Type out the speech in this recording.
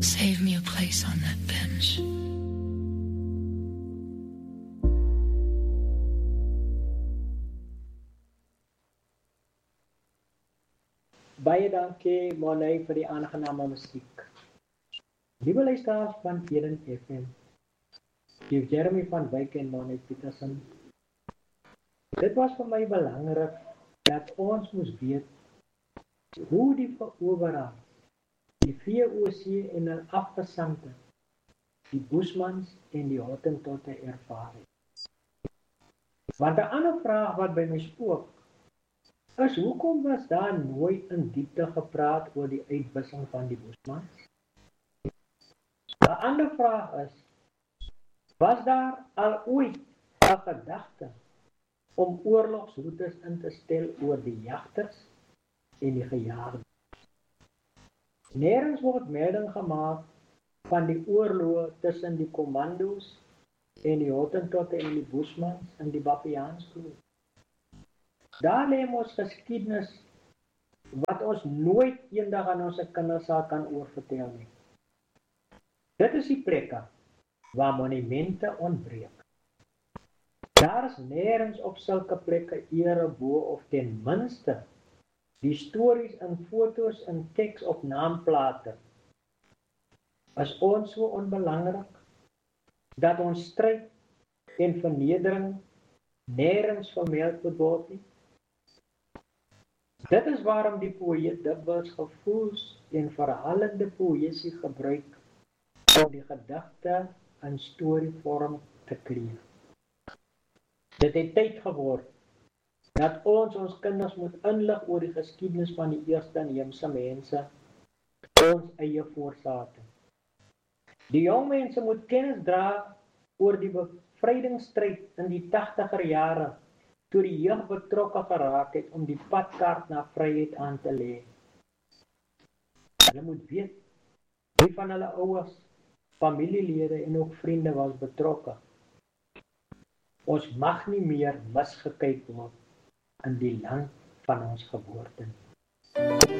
Save me a place on that bench. Baie dankie Monay vir die aangename musiek. Liewe luisteraars van Eden FM, die Jeremy van Wyk en Monay Petersen. Dit was vir my belangrik dat ons moes weet hoe die veroveraars, die VOC en hul afgesante, die Boesmans en die Hottentotte ervaar het. Want 'n ander vraag wat by my spook, is hoekom was daar nooit in diepte gepraat oor die uitwissing van die Boesmans? 'n ander vraag is, was daar al ooit 'n gedagte om oorlogsroetes in te stel oor die jagters en die gejaagdes? Nergens word melding gemaak van die oorloë tussen die commando's en die Hottentotte en die Boesmans in die Bapiaanskloof. Daar lê ons geskiedenis wat ons nooit eendag aan ons kinders sal kan oorvertel nie. Dit is die plekke waar monumente ontbreek. Daar is nêrens op sulke plekke ere bo of ten minste die stories in foto's en teks op naamplate. Is ons so onbelangrik dat ons stryd en vernedering nêrens vermeld word nie? Dit is waarom die poëet dikwels gevoels- en verhalende poësie gebruik om die gedigte in storievorm te kleef. Dit het tyd geword dat ons kinders moet inlig oor die geskiedenis van die eerste inheemse mense, ons eie voorsate. Die jong mense moet kennis dra oor die bevrydingsstryd in die 80er jare, toe die jeug betrokke geraak het om die padkaart na vryheid aan te lê. Hulle moet weet wie van hulle ouers, familielede en ook vriende was betrokke. Ons mag nie meer misgekyk word in die land van ons geboorte.